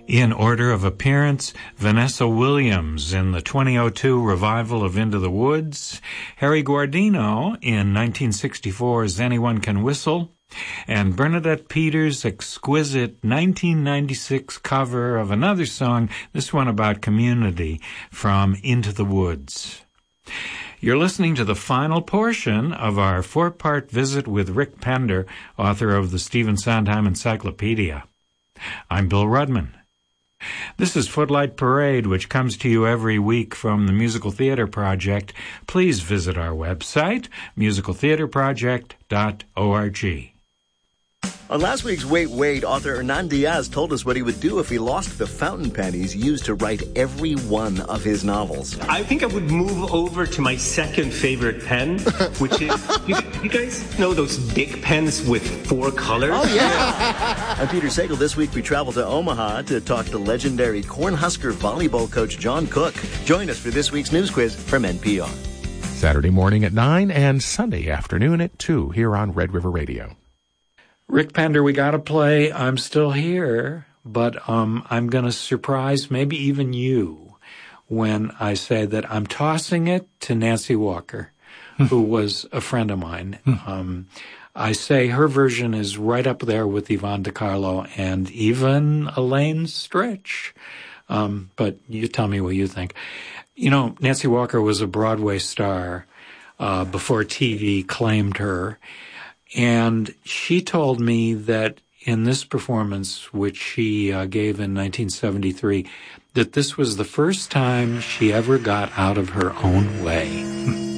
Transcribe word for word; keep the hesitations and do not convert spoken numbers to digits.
In order of appearance, Vanessa Williams in the twenty oh two revival of Into the Woods, Harry Guardino in nineteen sixty-four's Anyone Can Whistle, and Bernadette Peters' exquisite nineteen ninety-six cover of another song, this one about community, from Into the Woods. You're listening to the final portion of our four-part visit with Rick Pender, author of the Stephen Sondheim Encyclopedia. I'm Bill Rudman. This is Footlight Parade, which comes to you every week from the Musical Theater Project. Please visit our website, musical theater project dot org. On last week's Wait, Wait, author Hernan Diaz told us what he would do if he lost the fountain pen he's used to write every one of his novels. I think I would move over to my second favorite pen, which is, you, you guys know those big pens with four colors? Oh, yeah. I'm Peter Sagal. This week we travel to Omaha to talk to legendary Cornhusker volleyball coach John Cook. Join us for this week's news quiz from N P R. Saturday morning at nine and Sunday afternoon at two here on Red River Radio. Rick Pender, we got to play I'm Still Here, but um, I'm going to surprise maybe even you when I say that I'm tossing it to Nancy Walker, who was a friend of mine. um, I say her version is right up there with Yvonne DiCarlo and even Elaine Stritch. Um, but you tell me what you think. You know, Nancy Walker was a Broadway star uh, before T V claimed her. And she told me that in this performance, which she uh, gave in nineteen seventy-three, that this was the first time she ever got out of her own way.